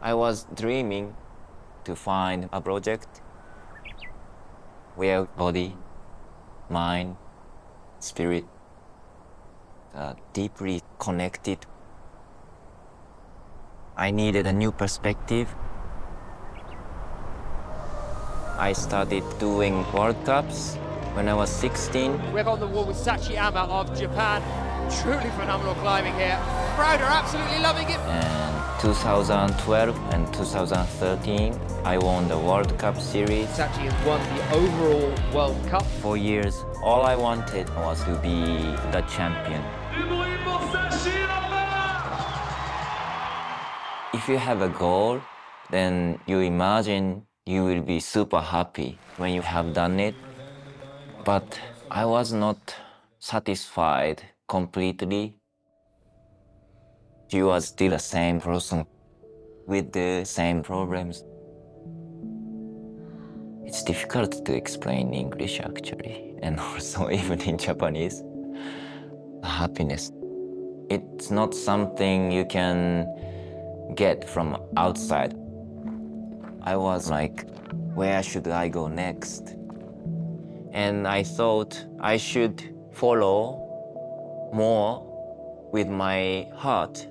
I was dreaming to find a project where body, mind, spirit are deeply connected. I needed a new perspective. I started doing World Cups when I was 16. We're on the wall with Sachiyama of Japan. Truly phenomenal climbing here. Crowd are absolutely loving it. And 2012 and 2013, I won the World Cup series. Sachi has won the overall World Cup. For years, all I wanted was to be the champion. If you have a goal, then you imagine you will be super happy when you have done it. But I was not satisfied completely. She was still the same person with the same problems. It's difficult to explain in English actually, and also even in Japanese. Happiness. It's not something you can get from outside. I was like, where should I go next? And I thought I should follow more with my heart.